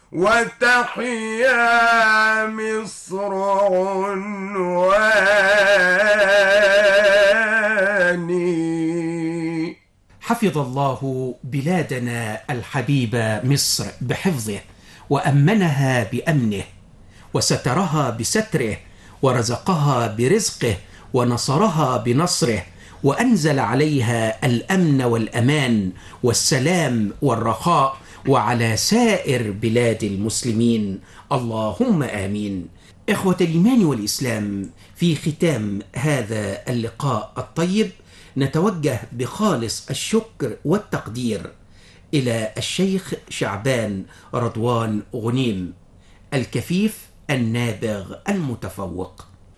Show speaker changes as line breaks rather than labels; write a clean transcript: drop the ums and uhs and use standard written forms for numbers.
وتحيا مصر عنواني.
حفظ الله بلادنا الحبيبة مصر بحفظه، وأمنها بأمنه، وسترها بستره، ورزقها برزقه، ونصرها بنصره، وأنزل عليها الأمن والأمان والسلام والرخاء، وعلى سائر بلاد المسلمين، اللهم آمين. إخوة الإيمان والإسلام، في ختام هذا اللقاء الطيب نتوجه بخالص الشكر والتقدير إلى الشيخ شعبان رضوان غنيم، الكفيف النابغ المتفوق،